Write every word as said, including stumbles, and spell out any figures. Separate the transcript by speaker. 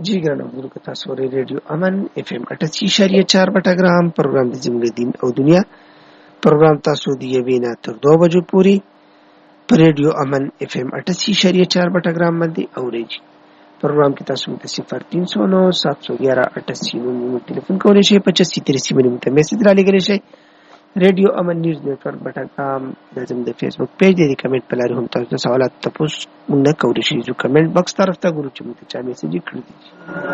Speaker 1: जी ګرانو اوریدونکو، تاسو اورئ ریډیو امن اف ام اٹھاسی اشاریه چار بټګرام. پروګرام د زموږ دین او دنیا پروګرام تاسو د یوې نه تر دوه بجو پورې په ریډیو امن اف ام اٹھاسی اشاریه چار بټګرام باندې اورئ. پروګرام کې تاسو ته صفر تین سو نو سات سو گیارہ اٹھاسی نو ټلیفون کولی شئ. پچاسی تریسي باندې موږ ته میسج را لګولی شئ. ریډیو امن نیوز نیټورک بټګرام د زموږ د فیسبوک پیج دی. د کمنټ په لارې هم تاسو د سوالات تپوس موږ نه کولی شئ. زه کمنټ باکس طرف ته ګورو چې موږ ته چا میسج کړی دی.